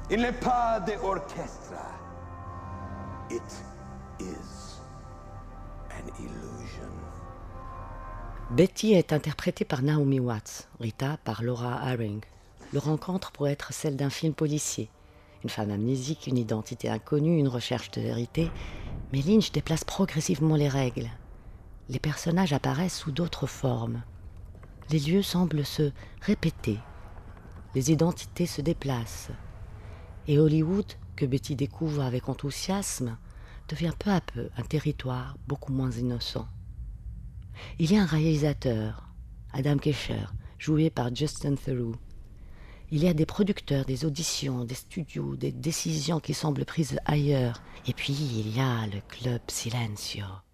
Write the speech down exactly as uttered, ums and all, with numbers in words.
Il n'est pas d'orchestre. It is an illusion. Betty est interprétée par Naomi Watts, Rita par Laura Harring. Le rencontre pourrait être celle d'un film policier. Une femme amnésique, une identité inconnue, une recherche de vérité. Mais Lynch déplace progressivement les règles. Les personnages apparaissent sous d'autres formes. Les lieux semblent se répéter. Les identités se déplacent. Et Hollywood, que Betty découvre avec enthousiasme, devient peu à peu un territoire beaucoup moins innocent. Il y a un réalisateur, Adam Kesher, joué par Justin Theroux. Il y a des producteurs, des auditions, des studios, des décisions qui semblent prises ailleurs. Et puis, il y a le Club Silencio.